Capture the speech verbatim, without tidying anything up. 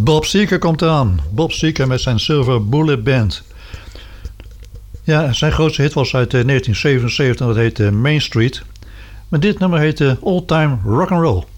Bob Seger komt eraan. Bob Seger met zijn Silver Bullet Band. Ja, zijn grootste hit was uit negentien zevenenzeventig. Dat heette Main Street. Maar dit nummer heette Old Time Rock'n'Roll.